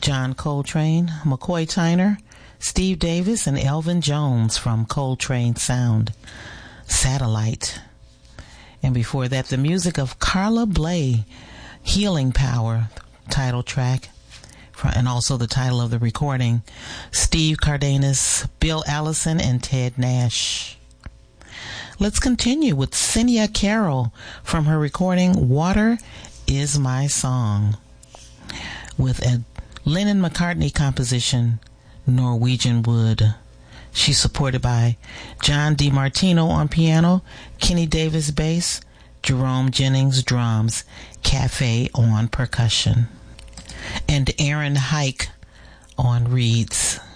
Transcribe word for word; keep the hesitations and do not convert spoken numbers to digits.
John Coltrane, McCoy Tyner, Steve Davis, and Elvin Jones from Coltrane Sound, Satellite. And before that, the music of Carla Bley, Healing Power, title track, and also the title of the recording, Steve Cardenas, Bill Allison, and Ted Nash. Let's continue with Cinia Carroll from her recording Water Is My Song, with a Lennon McCartney composition, Norwegian Wood. She's supported by John DiMartino on piano, Kenny Davis bass, Jerome Jennings drums, Cafe on percussion, and Aaron Hike on reeds.